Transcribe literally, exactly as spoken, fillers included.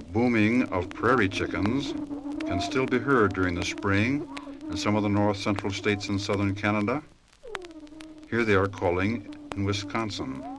booming of prairie chickens can still be heard during the spring in some of the north central states in southern Canada. Here they are calling in Wisconsin.